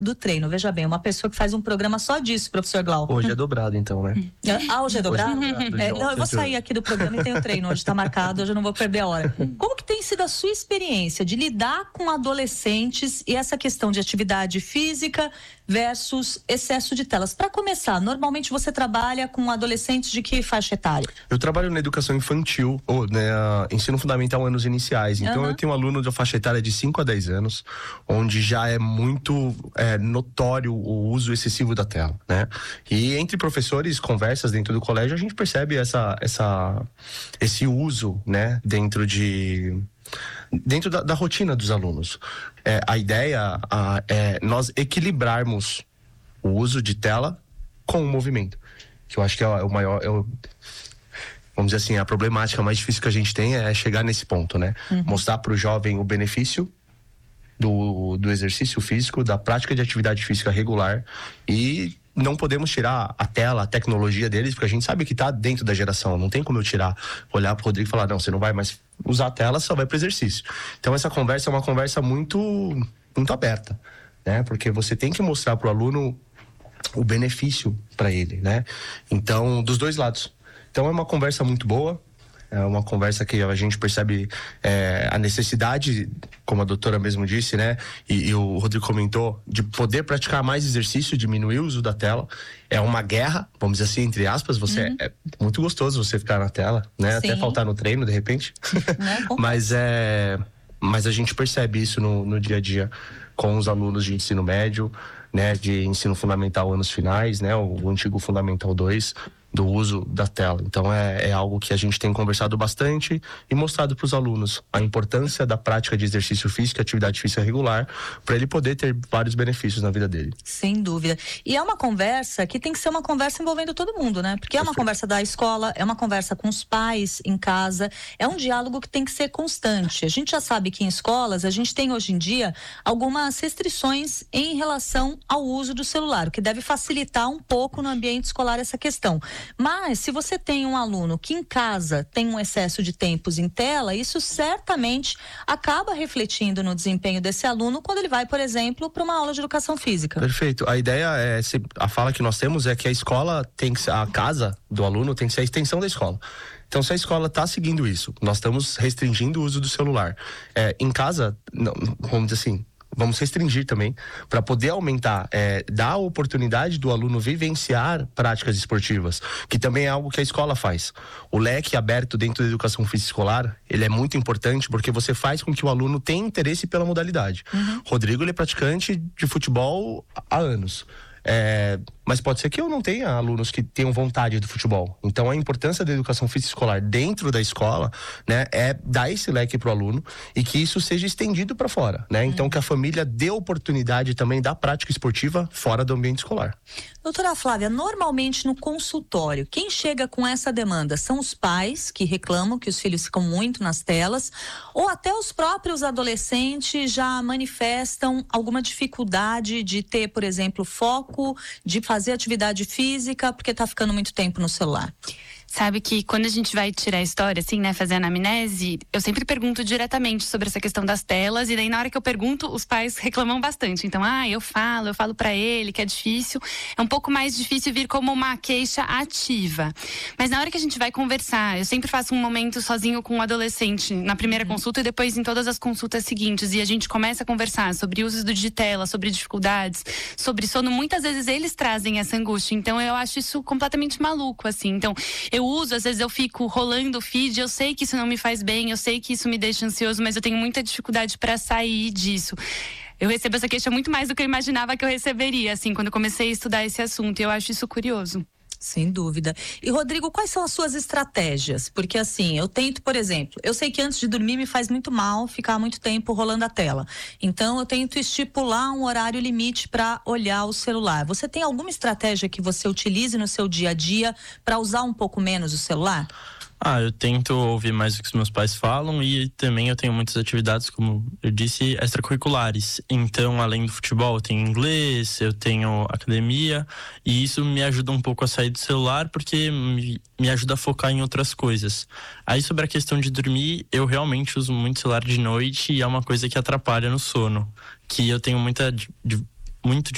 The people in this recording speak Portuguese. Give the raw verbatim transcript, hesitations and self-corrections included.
do treino. Veja bem, uma pessoa que faz um programa só disso, professor Glauco. Hoje é dobrado, então, né? Ah, hoje é dobrado? Hoje é dobrado. É, não, eu vou sair aqui do programa e tem o treino. Hoje está marcado, hoje eu não vou perder a hora. Como que tem sido a sua experiência de lidar com adolescentes e essa questão de atividade física versus excesso de telas? Para começar, normalmente você trabalha com adolescentes de que faixa etária? Eu trabalho na educação infantil, ou né, ensino fundamental anos iniciais. Então, uhum. eu tenho um aluno de faixa etária de cinco a dez anos, onde já é muito é, notório o uso excessivo da tela, né? E entre professores, conversas dentro do colégio, a gente percebe essa, essa, esse uso, né, dentro de... dentro da, da rotina dos alunos. É, a ideia a, é nós equilibrarmos o uso de tela com o movimento, que eu acho que é o maior... É o, vamos dizer assim, a problemática mais difícil que a gente tem é chegar nesse ponto, né? Uhum. Mostrar para o jovem o benefício do, do exercício físico, da prática de atividade física regular, e não podemos tirar a tela, a tecnologia deles, porque a gente sabe que está dentro da geração. Não tem como eu tirar, olhar pro Rodrigo e falar, não, você não vai mais usar a tela, só vai pro exercício. Então essa conversa é uma conversa muito, muito aberta, né? Porque você tem que mostrar pro aluno o benefício para ele, né? Então, dos dois lados. Então é uma conversa muito boa. É uma conversa que a gente percebe é, a necessidade, como a doutora mesmo disse, né? E, e o Rodrigo comentou, de poder praticar mais exercício, diminuir o uso da tela. É uma guerra, vamos dizer assim, entre aspas. Você uhum. é muito gostoso você ficar na tela, né? Sim. Até faltar no treino, de repente. Não, mas é, mas a gente percebe isso no, no dia a dia com os alunos de ensino médio, né? De ensino fundamental anos finais, né? O, o antigo Fundamental dois. Do uso da tela. Então é, é algo que a gente tem conversado bastante e mostrado para os alunos a importância da prática de exercício físico e atividade física regular, para ele poder ter vários benefícios na vida dele. Sem dúvida. E é uma conversa que tem que ser uma conversa envolvendo todo mundo, né? Porque é uma conversa da escola, é uma conversa com os pais em casa, é um diálogo que tem que ser constante. A gente já sabe que em escolas a gente tem hoje em dia algumas restrições em relação ao uso do celular, o que deve facilitar um pouco no ambiente escolar essa questão. Mas se você tem um aluno que em casa tem um excesso de tempos em tela, isso certamente acaba refletindo no desempenho desse aluno quando ele vai, por exemplo, para uma aula de educação física. Perfeito. A ideia é, a fala que nós temos é que a escola tem que ser, a casa do aluno tem que ser a extensão da escola. Então, se a escola está seguindo isso, nós estamos restringindo o uso do celular. É, em casa, não, vamos dizer assim, vamos restringir também, para poder aumentar, é, dar a oportunidade do aluno vivenciar práticas esportivas, que também é algo que a escola faz. O leque aberto dentro da educação física escolar, ele é muito importante porque você faz com que o aluno tenha interesse pela modalidade. Uhum. Rodrigo, ele é praticante de futebol há anos. É, mas pode ser que eu não tenha alunos que tenham vontade do futebol. Então a importância da educação física escolar dentro da escola, né, é dar esse leque pro aluno e que isso seja estendido para fora, né? Então que a família dê oportunidade também da prática esportiva fora do ambiente escolar. Doutora Flávia, normalmente no consultório, quem chega com essa demanda são os pais que reclamam que os filhos ficam muito nas telas, ou até os próprios adolescentes já manifestam alguma dificuldade de ter, por exemplo, foco, de fazer atividade física porque tá ficando muito tempo no celular? Sabe que quando a gente vai tirar a história, assim, né, fazer a anamnese, eu sempre pergunto diretamente sobre essa questão das telas, e daí na hora que eu pergunto, os pais reclamam bastante. Então, ah, eu falo, eu falo pra ele que é difícil, é um pouco mais difícil vir como uma queixa ativa. Mas na hora que a gente vai conversar, eu sempre faço um momento sozinho com um adolescente, na primeira uhum. consulta e depois em todas as consultas seguintes, e a gente começa a conversar sobre usos do de tela, sobre dificuldades, sobre sono. Muitas vezes eles trazem essa angústia, então eu acho isso completamente maluco, assim. Então, eu Eu uso, às vezes eu fico rolando o feed, eu sei que isso não me faz bem, eu sei que isso me deixa ansioso, mas eu tenho muita dificuldade para sair disso. Eu recebo essa queixa muito mais do que eu imaginava que eu receberia, assim, quando eu comecei a estudar esse assunto, e eu acho isso curioso. Sem dúvida. E Rodrigo, quais são as suas estratégias? Porque assim, eu tento, por exemplo, eu sei que antes de dormir me faz muito mal ficar muito tempo rolando a tela. Então eu tento estipular um horário limite para olhar o celular. Você tem alguma estratégia que você utilize no seu dia a dia para usar um pouco menos o celular? Ah, eu tento ouvir mais o que os meus pais falam e também eu tenho muitas atividades, como eu disse, extracurriculares. Então, além do futebol, eu tenho inglês, eu tenho academia e isso me ajuda um pouco a sair do celular porque me, me ajuda a focar em outras coisas. Aí, sobre a questão de dormir, eu realmente uso muito celular de noite e é uma coisa que atrapalha no sono, que eu tenho muita, muito